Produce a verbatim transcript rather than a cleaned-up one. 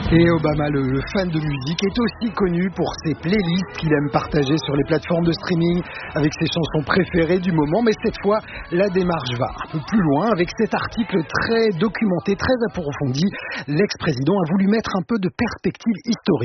Et Obama, le, le fan de musique, est aussi connu pour ses playlists qu'il aime partager sur les plateformes de streaming avec ses chansons préférées du moment. Mais cette fois, la démarche va un peu plus loin. Avec cet article très documenté, très approfondi, l'ex-président a voulu mettre un peu de perspective historique